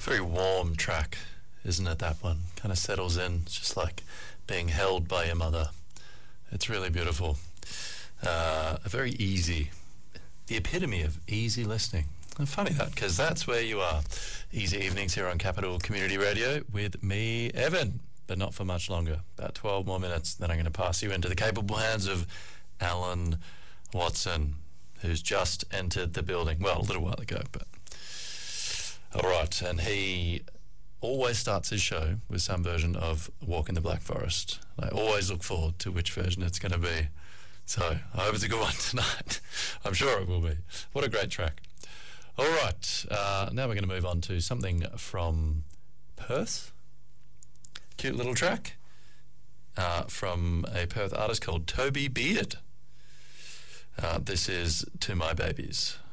Very warm track, isn't it, that one? Kind of settles in. It's just like being held by your mother. It's really beautiful. Very easy. The epitome of easy listening. And funny that, because that's where you are. Easy evenings here on Capital Community Radio with me, Evan, but not for much longer. About 12 more minutes, then I'm going to pass you into the capable hands of Alan Watson, who's just entered the building. Well, a little while ago, but... All right, and he always starts his show with some version of Walk in the Black Forest. I always look forward to which version it's going to be. So I hope it's a good one tonight. I'm sure it will be. What a great track. All right, now we're going to move on to something from Perth. Cute little track from a Perth artist called Toby Beard. This is To My Babies.